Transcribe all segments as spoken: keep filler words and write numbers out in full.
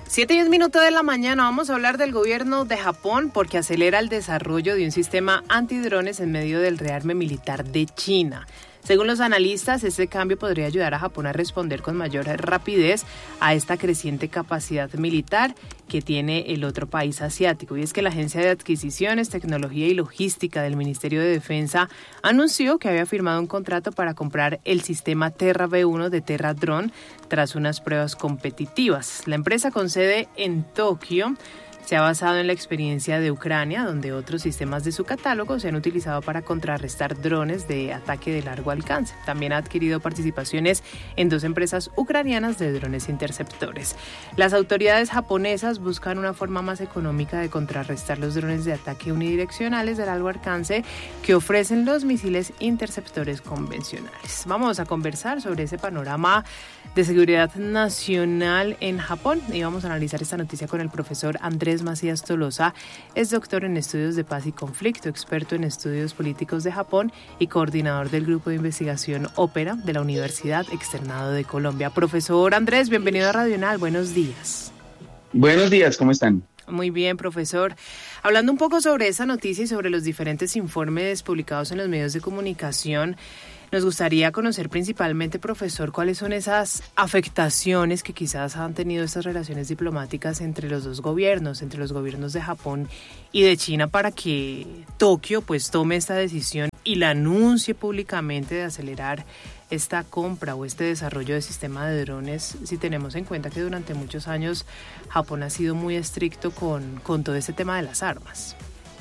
Siete y un minuto de la mañana vamos a hablar del gobierno de Japón porque acelera el desarrollo de un sistema antidrones en medio del rearme militar de China. Según los analistas, este cambio podría ayudar a Japón a responder con mayor rapidez a esta creciente capacidad militar que tiene el otro país asiático. Y es que la Agencia de Adquisiciones, Tecnología y Logística del Ministerio de Defensa anunció que había firmado un contrato para comprar el sistema Terra B uno de Terra Drone tras unas pruebas competitivas. La empresa con sede en Tokio se ha basado en la experiencia de Ucrania, donde otros sistemas de su catálogo se han utilizado para contrarrestar drones de ataque de largo alcance. También ha adquirido participaciones en dos empresas ucranianas de drones interceptores. Las autoridades japonesas buscan una forma más económica de contrarrestar los drones de ataque unidireccionales de largo alcance que ofrecen los misiles interceptores convencionales. Vamos a conversar sobre ese panorama de seguridad nacional en Japón y vamos a analizar esta noticia con el profesor Andrés Macías Tolosa. Es doctor en estudios de paz y conflicto, experto en estudios políticos de Japón y coordinador del grupo de investigación Ópera de la Universidad Externado de Colombia. Profesor Andrés, bienvenido a Radional, buenos días. Buenos días, ¿cómo están? Muy bien, profesor. Hablando un poco sobre esa noticia y sobre los diferentes informes publicados en los medios de comunicación, nos gustaría conocer principalmente, profesor, cuáles son esas afectaciones que quizás han tenido estas relaciones diplomáticas entre los dos gobiernos, entre los gobiernos de Japón y de China, para que Tokio pues tome esta decisión y la anuncie públicamente de acelerar esta compra o este desarrollo de sistema de drones, si tenemos en cuenta que durante muchos años Japón ha sido muy estricto con, con todo este tema de las armas.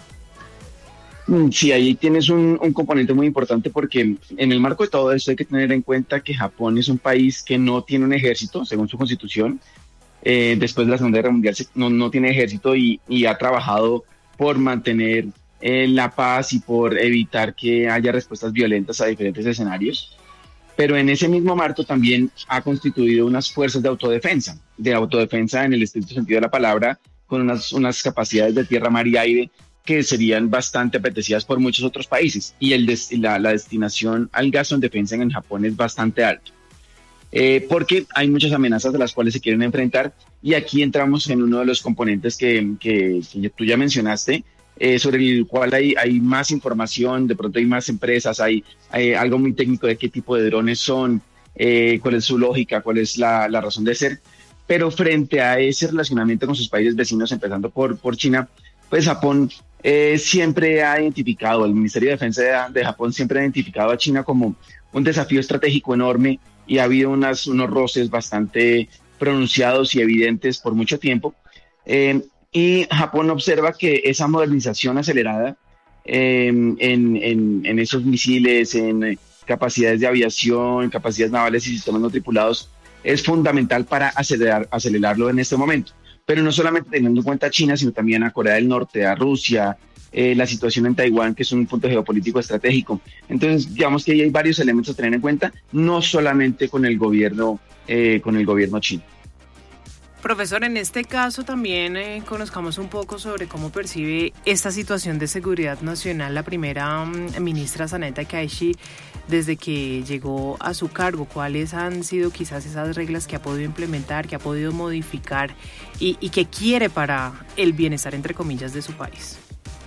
Sí, ahí tienes un, un componente muy importante porque en el marco de todo esto hay que tener en cuenta que Japón es un país que no tiene un ejército, según su constitución. Eh, después de la Segunda Guerra Mundial no, no tiene ejército y, y ha trabajado por mantener eh, la paz y por evitar que haya respuestas violentas a diferentes escenarios. Pero en ese mismo marco también ha constituido unas fuerzas de autodefensa, de autodefensa en el estricto sentido de la palabra, con unas, unas capacidades de tierra, mar y aire que serían bastante apetecidas por muchos otros países, y el des, la, la destinación al gasto en defensa en Japón es bastante alto, eh, porque hay muchas amenazas de las cuales se quieren enfrentar, y aquí entramos en uno de los componentes que, que, que tú ya mencionaste, eh, sobre el cual hay, hay más información, de pronto hay más empresas, hay, hay algo muy técnico de qué tipo de drones son, eh, cuál es su lógica, cuál es la, la razón de ser, pero frente a ese relacionamiento con sus países vecinos, empezando por, por China, pues Japón eh, siempre ha identificado, el Ministerio de Defensa de, de Japón siempre ha identificado a China como un desafío estratégico enorme y ha habido unas, unos roces bastante pronunciados y evidentes por mucho tiempo. Eh, y Japón observa que esa modernización acelerada eh, en, en, en esos misiles, en capacidades de aviación, capacidades navales y sistemas no tripulados es fundamental para acelerar, acelerarlo en este momento. Pero no solamente teniendo en cuenta a China, sino también a Corea del Norte, a Rusia, eh, la situación en Taiwán, que es un punto geopolítico estratégico. Entonces, digamos que ahí hay varios elementos a tener en cuenta, no solamente con el gobierno, eh, con el gobierno chino. Profesor, en este caso también eh, conozcamos un poco sobre cómo percibe esta situación de seguridad nacional la primera um, ministra Sanae Takaichi desde que llegó a su cargo. ¿Cuáles han sido quizás esas reglas que ha podido implementar, que ha podido modificar y, y que quiere para el bienestar, entre comillas, de su país?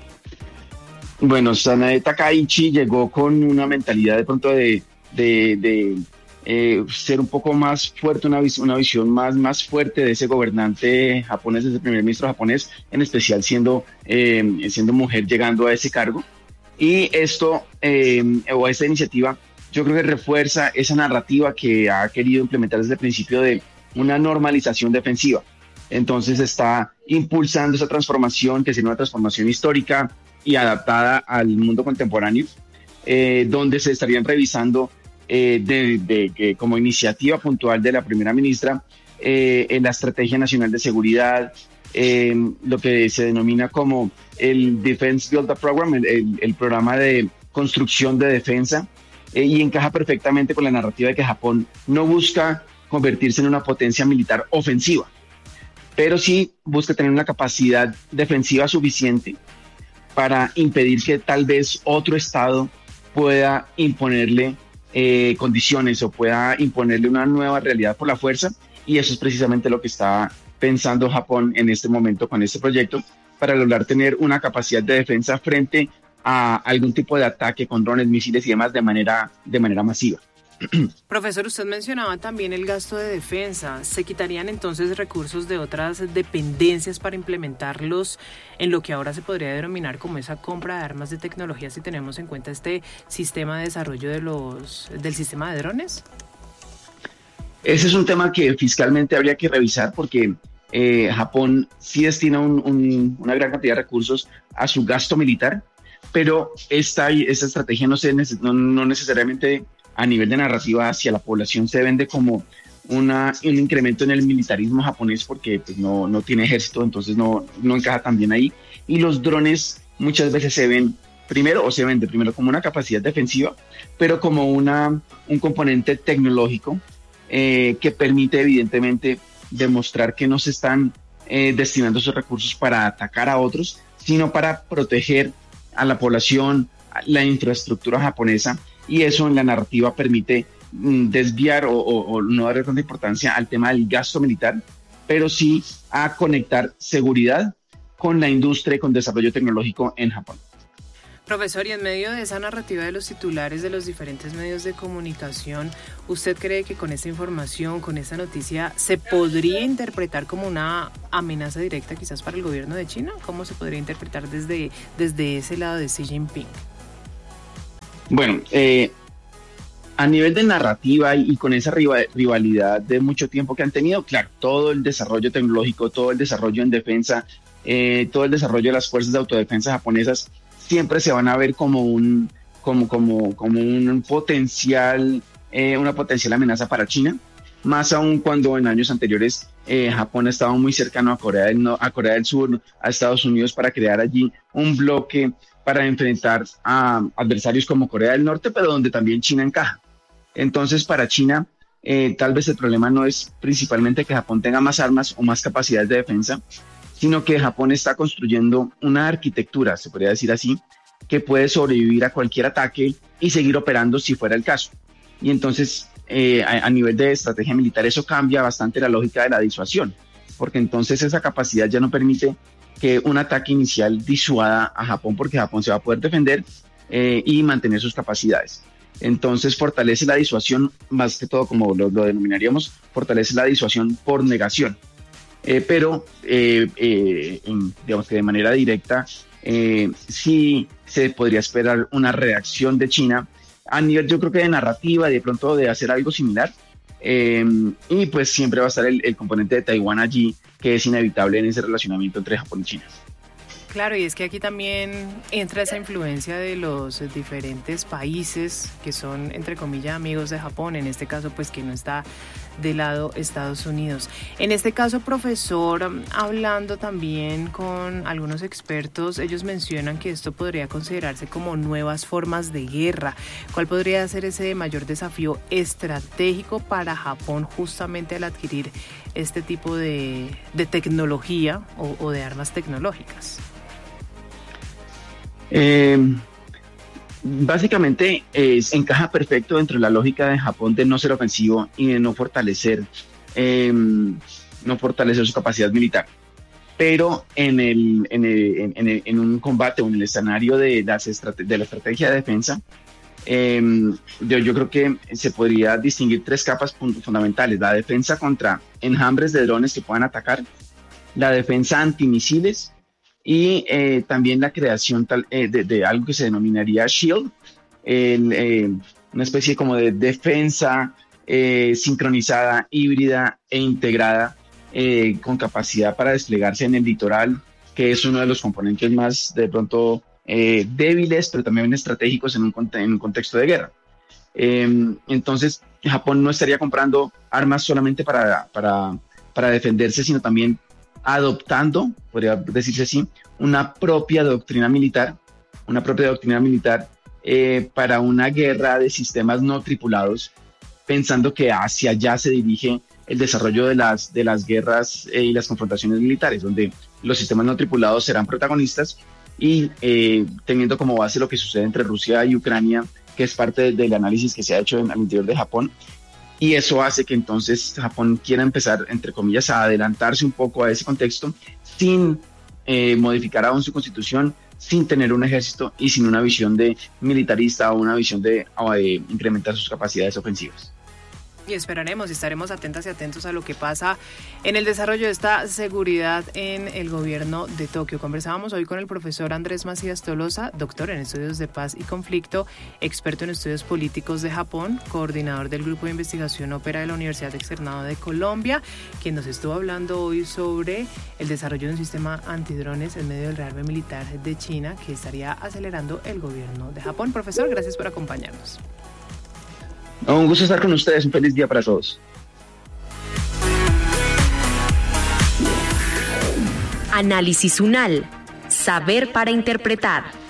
Bueno, Sanae Takaichi llegó con una mentalidad de pronto de... de, de Eh, ser un poco más fuerte, una, vis- una visión más, más fuerte de ese gobernante japonés, de ese primer ministro japonés, en especial siendo, eh, siendo mujer llegando a ese cargo. Y esto, eh, o esta iniciativa, yo creo que refuerza esa narrativa que ha querido implementar desde el principio de una normalización defensiva. Entonces está impulsando esa transformación, que sería una transformación histórica y adaptada al mundo contemporáneo, eh, donde se estarían revisando Eh, de, de, de, como iniciativa puntual de la primera ministra, eh, en la Estrategia Nacional de Seguridad, eh, lo que se denomina como el Defense Build Up Program, el, el, el programa de construcción de defensa, eh, y encaja perfectamente con la narrativa de que Japón no busca convertirse en una potencia militar ofensiva, pero sí busca tener una capacidad defensiva suficiente para impedir que tal vez otro estado pueda imponerle Eh, condiciones o pueda imponerle una nueva realidad por la fuerza, y eso es precisamente lo que está pensando Japón en este momento con este proyecto para lograr tener una capacidad de defensa frente a algún tipo de ataque con drones, misiles y demás de manera, de manera masiva. Profesor, usted mencionaba también el gasto de defensa. ¿Se quitarían entonces recursos de otras dependencias para implementarlos en lo que ahora se podría denominar como esa compra de armas de tecnología si tenemos en cuenta este sistema de desarrollo de los, del sistema de drones? Ese es un tema que fiscalmente habría que revisar porque eh, Japón sí destina un, un, una gran cantidad de recursos a su gasto militar, pero esta, esta estrategia no, se, no, no necesariamente a nivel de narrativa hacia la población se vende como una, un incremento en el militarismo japonés porque pues, no, no tiene ejército, entonces no, no encaja tan bien ahí. Y los drones muchas veces se ven primero o se vende primero como una capacidad defensiva, pero como una, un componente tecnológico eh, que permite evidentemente demostrar que no se están eh, destinando esos recursos para atacar a otros, sino para proteger a la población, a la infraestructura japonesa. Y eso en la narrativa permite mm, desviar o, o, o no darle tanta importancia al tema del gasto militar, pero sí a conectar seguridad con la industria y con desarrollo tecnológico en Japón. Profesor, y en medio de esa narrativa de los titulares de los diferentes medios de comunicación, ¿usted cree que con esta información, con esta noticia, se podría interpretar como una amenaza directa quizás para el gobierno de China? ¿Cómo se podría interpretar desde, desde ese lado de Xi Jinping? Bueno, eh, a nivel de narrativa y, y con esa rivalidad de mucho tiempo que han tenido, claro, todo el desarrollo tecnológico, todo el desarrollo en defensa, eh, todo el desarrollo de las fuerzas de autodefensa japonesas siempre se van a ver como un, como, como, como un potencial, eh, una potencial amenaza para China, más aún cuando en años anteriores eh, Japón ha estado muy cercano a Corea del, a Corea del Sur, a Estados Unidos para crear allí un bloque para enfrentar a adversarios como Corea del Norte, pero donde también China encaja. Entonces, para China, eh, tal vez el problema no es principalmente que Japón tenga más armas o más capacidades de defensa, sino que Japón está construyendo una arquitectura, se podría decir así, que puede sobrevivir a cualquier ataque y seguir operando si fuera el caso. Y entonces, eh, a, a nivel de estrategia militar, eso cambia bastante la lógica de la disuasión, porque entonces esa capacidad ya no permite que un ataque inicial disuada a Japón porque Japón se va a poder defender eh, y mantener sus capacidades. Entonces fortalece la disuasión, más que todo como lo, lo denominaríamos, fortalece la disuasión por negación. Eh, pero eh, eh, en, digamos que de manera directa eh, sí se podría esperar una reacción de China a nivel yo creo que de narrativa, de pronto de hacer algo similar. Eh, y pues siempre va a estar el, el componente de Taiwán allí, que es inevitable en ese relacionamiento entre Japón y China. Claro, y es que aquí también entra esa influencia de los diferentes países que son, entre comillas, amigos de Japón, en este caso, pues que no está del lado Estados Unidos. En este caso, profesor, hablando también con algunos expertos, ellos mencionan que esto podría considerarse como nuevas formas de guerra. ¿Cuál podría ser ese mayor desafío estratégico para Japón justamente al adquirir este tipo de, de tecnología o, o de armas tecnológicas? Eh, básicamente es, encaja perfecto dentro de la lógica de Japón de no ser ofensivo y de no fortalecer, eh, no fortalecer su capacidad militar. Pero en, el, en, el, en, el, en un combate o en el escenario de, las estrate- de la estrategia de defensa, eh, yo, yo creo que se podría distinguir tres capas fundamentales: la defensa contra enjambres de drones que puedan atacar, la defensa antimisiles y eh, también la creación tal, eh, de, de algo que se denominaría SHIELD, el, eh, una especie como de defensa eh, sincronizada, híbrida e integrada eh, con capacidad para desplegarse en el litoral, que es uno de los componentes más de pronto eh, débiles, pero también estratégicos en un, en un contexto de guerra. Eh, entonces, Japón no estaría comprando armas solamente para, para, para defenderse, sino también adoptando, podría decirse así, una propia doctrina militar, una propia doctrina militar eh, para una guerra de sistemas no tripulados, pensando que hacia allá se dirige el desarrollo de las, de las guerras eh, y las confrontaciones militares, donde los sistemas no tripulados serán protagonistas y eh, teniendo como base lo que sucede entre Rusia y Ucrania, que es parte del análisis que se ha hecho en, al interior de Japón. y eso hace que entonces Japón quiera empezar, entre comillas, a adelantarse un poco a ese contexto sin eh, modificar aún su constitución, sin tener un ejército y sin una visión de militarista o una visión de, de incrementar sus capacidades ofensivas. Y esperaremos y estaremos atentas y atentos a lo que pasa en el desarrollo de esta seguridad en el gobierno de Tokio. Conversábamos hoy con el profesor Andrés Macías Tolosa, doctor en estudios de paz y conflicto, experto en estudios políticos de Japón, coordinador del Grupo de Investigación Ópera de la Universidad Externado de Colombia, quien nos estuvo hablando hoy sobre el desarrollo de un sistema antidrones en medio del rearme militar de China que estaría acelerando el gobierno de Japón. Profesor, gracias por acompañarnos. Un gusto estar con ustedes, un feliz día para todos. Análisis UNAL, saber para interpretar.